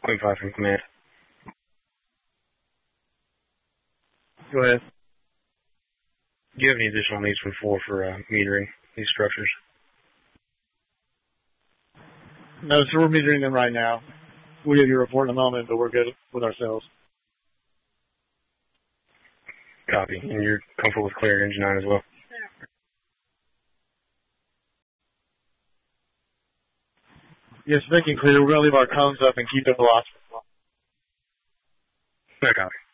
Point 5 from command. Go ahead. Do you have any additional needs from 4 for metering these structures? No, so we're metering them right now. We'll give you a report in a moment, but we're good with ourselves. Copy. And you're comfortable with clearing Engine 9 as well? Yes, making clear. We're going to leave our cones up and keep the velocity. No copy.